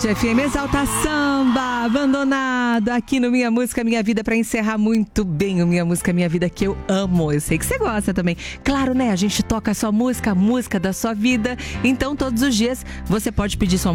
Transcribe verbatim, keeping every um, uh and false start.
Band F M, Exalta Samba, Abandonado, aqui no Minha Música Minha Vida, para encerrar muito bem o Minha Música Minha Vida, que eu amo. Eu sei que você gosta também. Claro, né? A gente toca a sua música, a música da sua vida. Então, todos os dias, você pode pedir sua